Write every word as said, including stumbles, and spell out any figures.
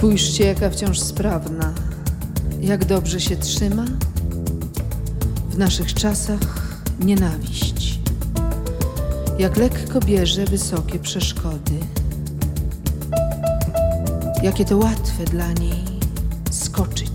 Spójrzcie, jaka wciąż sprawna, jak dobrze się trzyma. W naszych czasach nienawiść, jak lekko bierze wysokie przeszkody. Jakie to łatwe dla niej skoczyć